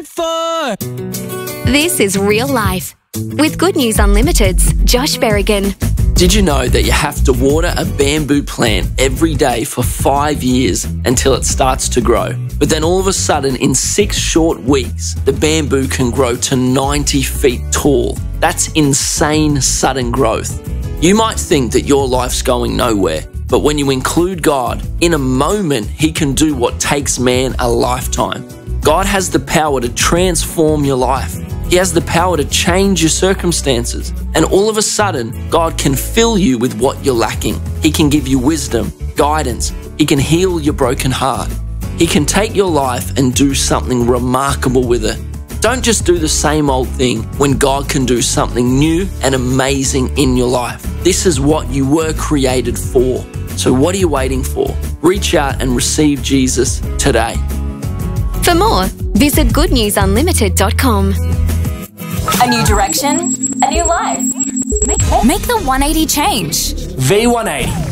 for? This is Real Life with Good News Unlimited's Josh Berrigan. Did you know that you have to water a bamboo plant every day for 5 years until it starts to grow? But then all of a sudden, in 6 short weeks, the bamboo can grow to 90 feet tall. That's insane sudden growth. You might think that your life's going nowhere, but when you include God, in a moment, He can do what takes man a lifetime. God has the power to transform your life. He has the power to change your circumstances. And all of a sudden, God can fill you with what you're lacking. He can give you wisdom, guidance. He can heal your broken heart. He can take your life and do something remarkable with it. Don't just do the same old thing when God can do something new and amazing in your life. This is what you were created for. So what are you waiting for? Reach out and receive Jesus today. For more, visit goodnewsunlimited.com. A new direction, a new life. Make the 180 change. V180.